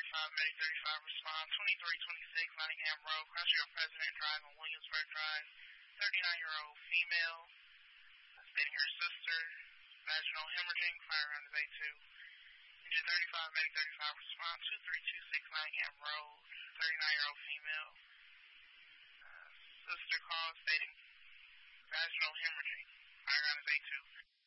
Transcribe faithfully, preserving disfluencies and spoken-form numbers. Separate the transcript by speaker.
Speaker 1: thirty-five, May thirty-five, respond twenty-three twenty-six Nottingham Road, Crossrail President Drive and Williamsburg Drive, thirty-nine-year-old female, stating her sister, vaginal hemorrhaging, fire around the bay two. Engine thirty-five, May thirty-five, respond two three two six Nottingham Road, thirty-nine-year-old female, uh, sister call stating vaginal hemorrhaging, fire around the bay two.